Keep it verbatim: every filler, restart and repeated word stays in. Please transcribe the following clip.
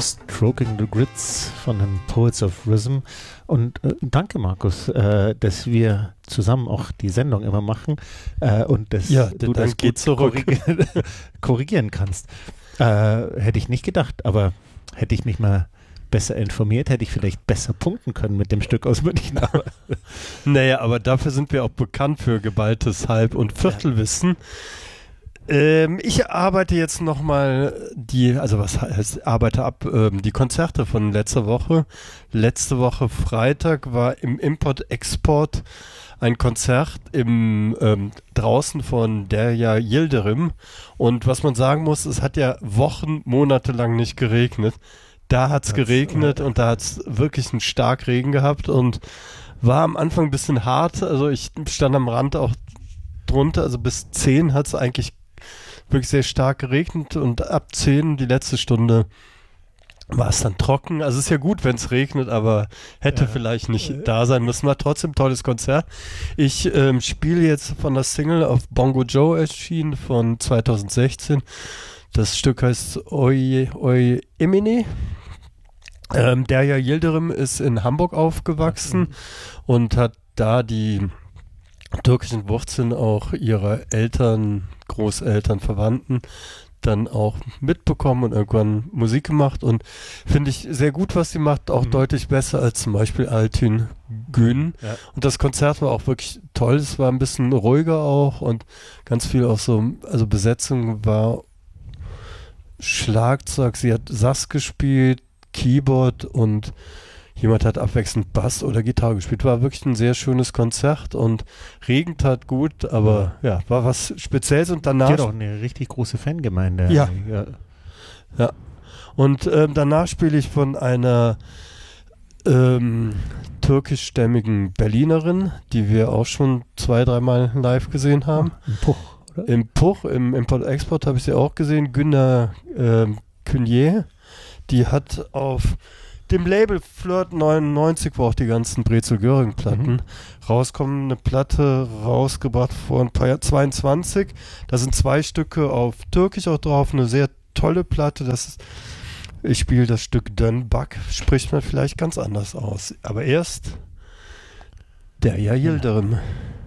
Stroking the Grids von den Poets of Rhythm. Und äh, danke, Markus, äh, dass wir zusammen auch die Sendung immer machen äh, und dass ja, du das geht zurück. Korrigieren, korrigieren kannst. Äh, hätte ich nicht gedacht, aber hätte ich mich mal besser informiert, hätte ich vielleicht besser punkten können mit dem Stück aus München. Aber naja, aber dafür sind wir auch bekannt für geballtes Halb- und Viertelwissen. Ähm, ich arbeite jetzt nochmal die, also was heißt, arbeite ab, ähm, die Konzerte von letzter Woche. Letzte Woche Freitag war im Import-Export ein Konzert im ähm, draußen von Derya Yildirim. Und was man sagen muss, es hat ja Wochen, Monate lang nicht geregnet. Da hat es geregnet äh, und da hat es wirklich einen Starkregen gehabt und war am Anfang ein bisschen hart. Also ich stand am Rand auch drunter, also bis zehn hat es eigentlich wirklich sehr stark geregnet und ab zehn, die letzte Stunde, war es dann trocken. Also es ist ja gut, wenn es regnet, aber hätte ja. vielleicht nicht äh. da sein müssen. War trotzdem tolles Konzert. Ich ähm, spiele jetzt von der Single auf Bongo Joe erschienen von zwanzig sechzehn. Das Stück heißt Oye Oye Emine. Ähm, Derya Yildirim ist in Hamburg aufgewachsen mhm. und hat da die türkischen Wurzeln auch ihrer Eltern, Großeltern, Verwandten dann auch mitbekommen und irgendwann Musik gemacht und finde ich sehr gut, was sie macht, auch mhm. deutlich besser als zum Beispiel Altin Gün. Ja. Und das Konzert war auch wirklich toll, es war ein bisschen ruhiger auch und ganz viel auch so, also Besetzung war Schlagzeug, sie hat Sass gespielt, Keyboard und jemand hat abwechselnd Bass oder Gitarre gespielt. War wirklich ein sehr schönes Konzert und Regen tat gut, aber ja, war was Spezielles und danach... Die hat auch eine richtig große Fangemeinde. Ja. Ja. ja. Und ähm, danach spiele ich von einer ähm, türkischstämmigen Berlinerin, die wir auch schon zwei, dreimal live gesehen haben. Im Puch, oder? Im Puch, im Import-Export habe ich sie auch gesehen. Günner ähm, Künier, die hat auf dem Label Flirt neunundneunzig, wo auch die ganzen Brezel-Göring-Platten mhm. rauskommen, eine Platte rausgebracht vor ein paar Jahren, zweiundzwanzig. Da sind zwei Stücke auf Türkisch auch drauf, eine sehr tolle Platte. Das ist, ich spiele das Stück Dönbak, spricht man vielleicht ganz anders aus. Aber erst Derya Yildirim. Ja.